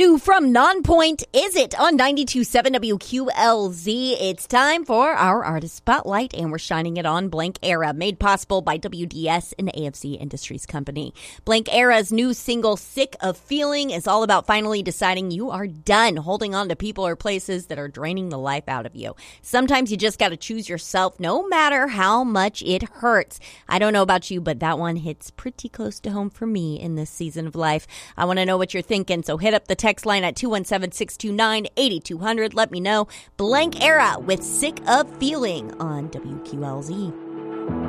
New from Nonpoint, Is It? On 92.7 WQLZ. It's time for our Artist Spotlight, and we're shining it on Blank Era, made possible by WDS and the AFC Industries Company. Blank Era's new single, Sick of Feeling, is all about finally deciding you are done holding on to people or places that are draining the life out of you. Sometimes you just got to choose yourself, no matter how much it hurts. I don't know about you, but that one hits pretty close to home for me in this season of life. I want to know what you're thinking, so hit up the text line at 217-629-8200. Let me know. Blank Era with Sick of Feeling on WQLZ.